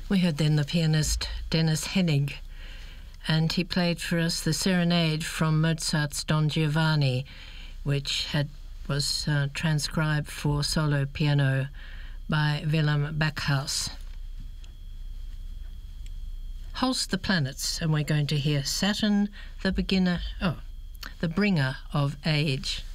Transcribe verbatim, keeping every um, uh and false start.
We heard then the pianist Dennis Hennig, and he played for us the Serenade from Mozart's Don Giovanni, which had was uh, transcribed for solo piano by Willem Backhaus. Holst the Planets, and we're going to hear Saturn, the beginner, oh, the bringer of age.